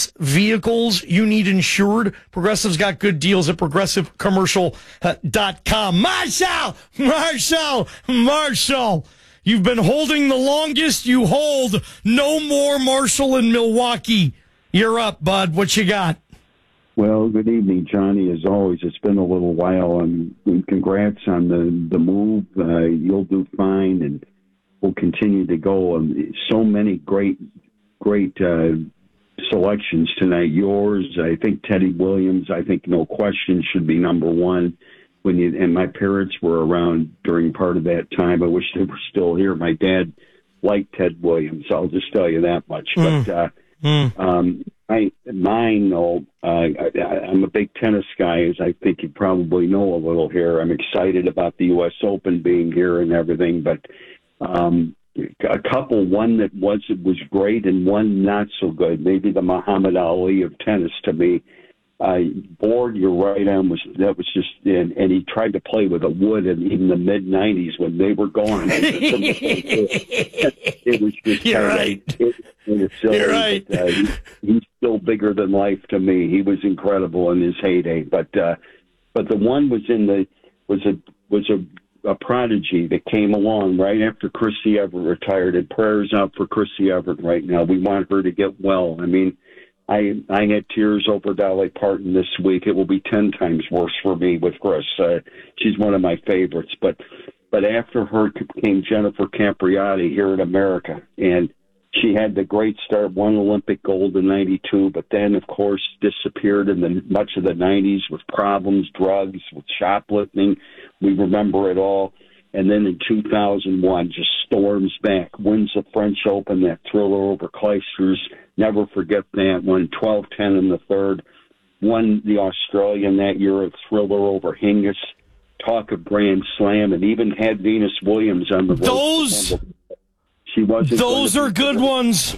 vehicles you need insured, Progressive's got good deals at progressivecommercial.com. Marshall, you've been holding the longest. You hold. No more Marshall in Milwaukee. You're up, bud. What you got? Well, good evening, Johnny. As always, it's been a little while, and congrats on the move. You'll do fine, and we'll continue to go. So many great selections tonight. Yours, I think Teddy Williams, I think no question should be number one. And my parents were around during part of that time. I wish they were still here. My dad liked Ted Williams. I'll just tell you that much. I'm a big tennis guy, as I think you probably know a little here. I'm excited about the U.S. Open being here and everything, but a couple, one that was great and one not so good. Maybe the Muhammad Ali of tennis to me. Board, your right arm was just, and he tried to play with a wood in even the mid '90s when they were going. It was just You're right. You're right. He's still bigger than life to me. He was incredible in his heyday, but the one was a prodigy that came along right after Chrissy Everett retired. And prayers out for Chrissy Everett right now. We want her to get well. I mean, I had tears over Dolly Parton this week. It will be 10 times worse for me with Chris. She's one of my favorites. But after her came Jennifer Capriati here in America. And she had the great start, won Olympic gold in '92, but then, of course, disappeared in much of the '90s with problems, drugs, with shoplifting. We remember it all. And then in 2001, just storms back, wins the French Open, that thriller over Clijsters. Never forget that. Won 12-10 in the third. Won the Australian that year, a thriller over Hingis. Talk of Grand Slam, and even had Venus Williams on the Those are good ones.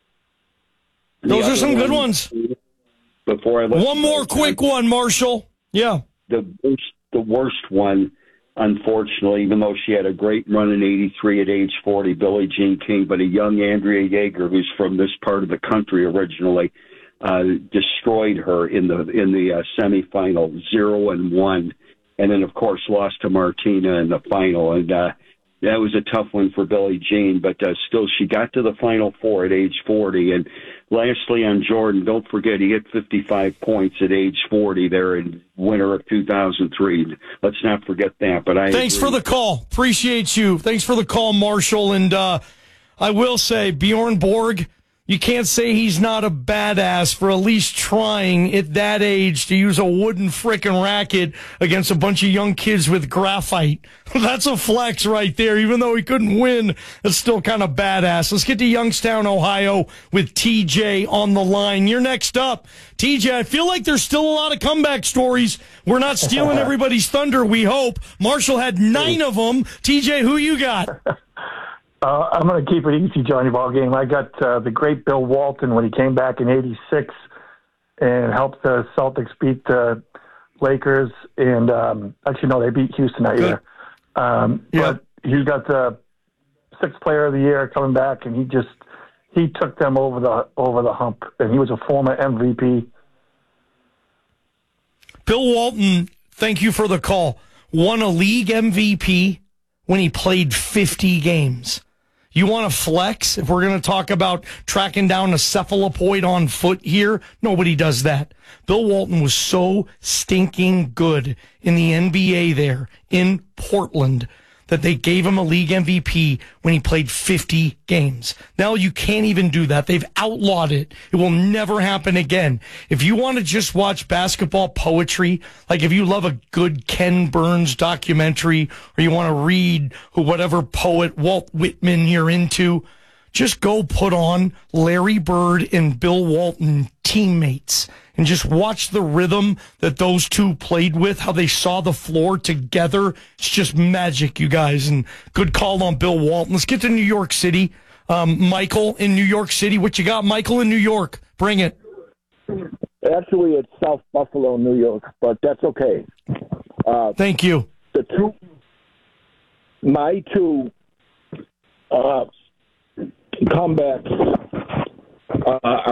Those are some good ones. Before I let one more quick one, Marshall. Yeah. The worst one, unfortunately, even though she had a great run in '83 at age 40, Billie Jean King, but a young Andrea Jaeger, who's from this part of the country originally, destroyed her in the semifinal, 0-1, and then of course lost to Martina in the final, and that was a tough one for Billie Jean, but still she got to the Final Four at age 40. And lastly on Jordan, don't forget he hit 55 points at age 40 there in winter of 2003. Let's not forget that. But Thanks for the call. Appreciate you. Thanks for the call, Marshall. And I will say, Bjorn Borg, you can't say he's not a badass for at least trying at that age to use a wooden frickin' racket against a bunch of young kids with graphite. That's a flex right there. Even though he couldn't win, it's still kind of badass. Let's get to Youngstown, Ohio with TJ on the line. You're next up. TJ, I feel like there's still a lot of comeback stories. We're not stealing everybody's thunder, we hope. Marshall had 9 of them. TJ, who you got? I'm going to keep it easy, Johnny Ballgame. I got the great Bill Walton when he came back in '86 and helped the Celtics beat the Lakers. And actually, no, they beat Houston that year. But he got the 6th Player of the Year coming back, and he took them over the hump. And he was a former MVP. Bill Walton, thank you for the call. Won a league MVP when he played 50 games. You want to flex? If we're going to talk about tracking down a cephalopoid on foot here, nobody does that. Bill Walton was so stinking good in the NBA there in Portland that they gave him a league MVP when he played 50 games. Now you can't even do that. They've outlawed it. It will never happen again. If you want to just watch basketball poetry, like if you love a good Ken Burns documentary, or you want to read whatever poet Walt Whitman you're into, just go put on Larry Bird and Bill Walton teammates and just watch the rhythm that those two played with, how they saw the floor together. It's just magic, you guys. And good call on Bill Walton. Let's get to New York City. Michael in New York City. What you got, Michael, in New York? Bring it. Actually, it's South Buffalo, New York, but that's okay. Thank you. My two comebacks